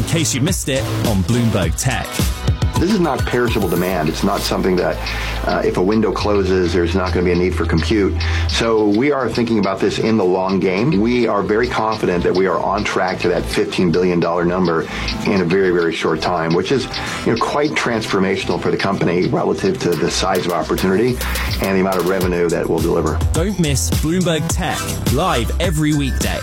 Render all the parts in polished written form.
case you missed it on Bloomberg Tech. This is not perishable demand. It's not something that if a window closes, there's not going to be a need for compute. So we are thinking about this in the long game. We are very confident that we are on track to that $15 billion number in a very, very short time, which is quite transformational for the company relative to the size of opportunity and the amount of revenue that we'll deliver. Don't miss Bloomberg Tech, live every weekday.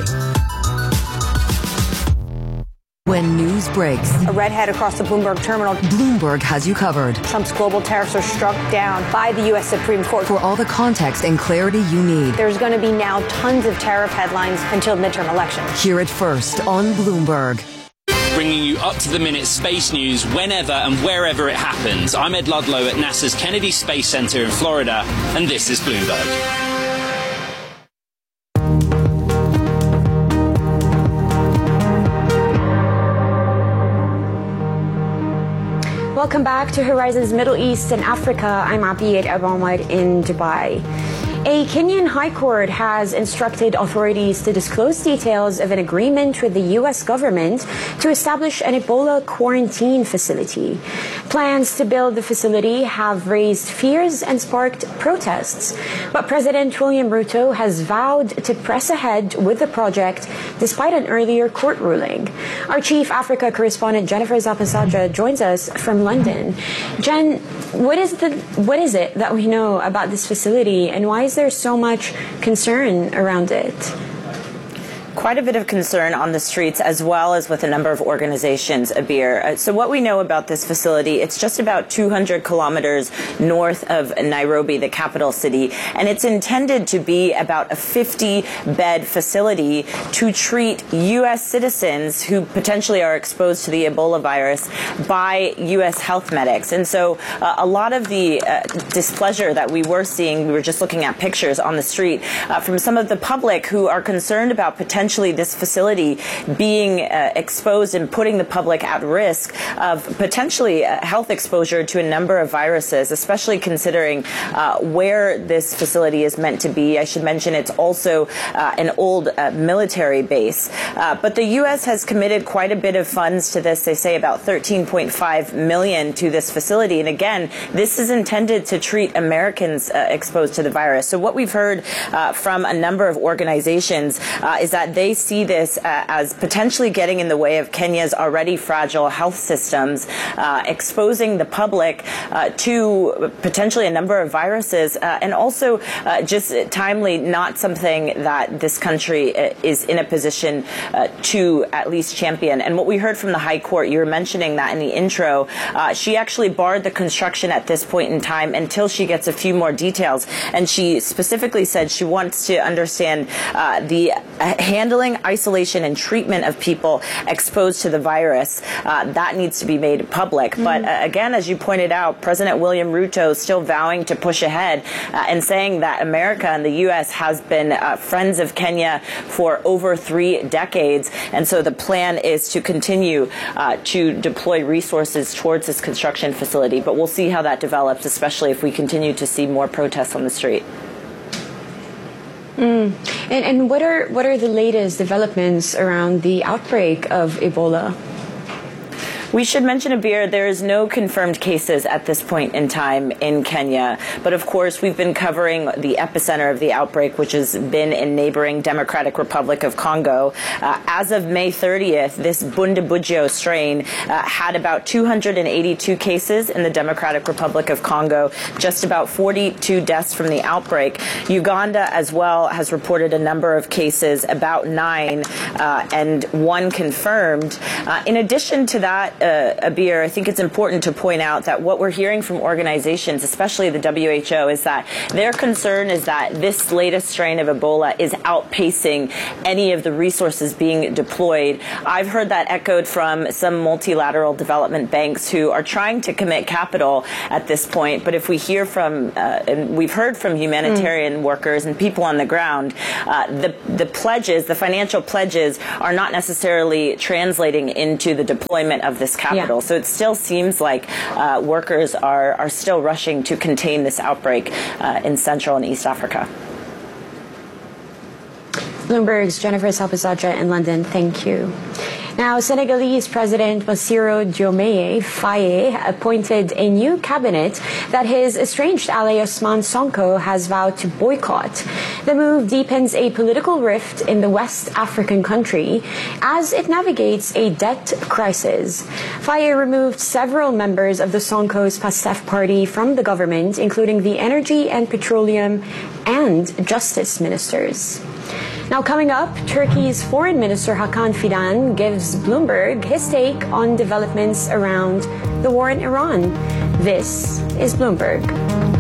When news breaks, a redhead across the Bloomberg terminal. Bloomberg has you covered. Trump's global tariffs are struck down by the U.S. Supreme Court. For all the context and clarity you need. There's going to be now tons of tariff headlines until midterm elections. Hear it first on Bloomberg. Bringing you up-to-the-minute space news whenever and wherever it happens. I'm Ed Ludlow at NASA's Kennedy Space Center in Florida, and this is Bloomberg. Welcome back to Horizons Middle East and Africa. I'm Abiyat Abahmad in Dubai. A Kenyan High Court has instructed authorities to disclose details of an agreement with the U.S. government to establish an Ebola quarantine facility. Plans to build the facility have raised fears and sparked protests. But President William Ruto has vowed to press ahead with the project despite an earlier court ruling. Our Chief Africa correspondent Jennifer Zapasaja joins us from London. Jen, what is it that we know about this facility, and why is there so much concern around it? Quite a bit of concern on the streets, as well as with a number of organizations, Abir. So what we know about this facility, it's just about 200 kilometers north of Nairobi, the capital city, and it's intended to be about a 50-bed facility to treat U.S. citizens who potentially are exposed to the Ebola virus by U.S. health medics. And so a lot of the displeasure that we were seeing, we were just looking at pictures on the street from some of the public who are concerned about potentially this facility being exposed and putting the public at risk of potentially health exposure to a number of viruses, especially considering where this facility is meant to be. I should mention it's also an old military base. But the U.S. has committed quite a bit of funds to this. They say about $13.5 million to this facility. And again, this is intended to treat Americans exposed to the virus. So what we've heard from a number of organizations is that they see this as potentially getting in the way of Kenya's already fragile health systems, exposing the public to potentially a number of viruses, and also just timely, not something that this country is in a position to at least champion. And what we heard from the High Court, you were mentioning that in the intro, she actually barred the construction at this point in time until she gets a few more details. And she specifically said she wants to understand the handling, isolation, and treatment of people exposed to the virus. That needs to be made public. But again, as you pointed out, President William Ruto is still vowing to push ahead and saying that America and the U.S. has been friends of Kenya for over 3 decades. And so the plan is to continue to deploy resources towards this construction facility. But we'll see how that develops, especially if we continue to see more protests on the street. And what are the latest developments around the outbreak of Ebola? We should mention, Abir, there is no confirmed cases at this point in time in Kenya. But of course, we've been covering the epicenter of the outbreak, which has been in neighboring Democratic Republic of Congo. As of May 30th, this Bundibugyo strain had about 282 cases in the Democratic Republic of Congo, just about 42 deaths from the outbreak. Uganda as well has reported a number of cases, about 9, and 1 confirmed. In addition to that, Abir, I think it's important to point out that what we're hearing from organizations, especially the WHO, is that their concern is that this latest strain of Ebola is outpacing any of the resources being deployed. I've heard that echoed from some multilateral development banks who are trying to commit capital at this point. But if we hear from, and we've heard from humanitarian workers and people on the ground, the pledges, the financial pledges, are not necessarily translating into the deployment of this capital. So it still seems like workers are still rushing to contain this outbreak in Central and East Africa. Bloomberg's Jennifer Zapasaja in London, thank you. Now, Senegalese President Bassirou Diomaye Faye appointed a new cabinet that his estranged ally Ousmane Sonko has vowed to boycott. The move deepens a political rift in the West African country as it navigates a debt crisis. Faye removed several members of the Sonko's PASTEF party from the government, including the Energy and Petroleum and Justice ministers. Now coming up, Turkey's Foreign Minister Hakan Fidan gives Bloomberg his take on developments around the war in Iran. This is Bloomberg.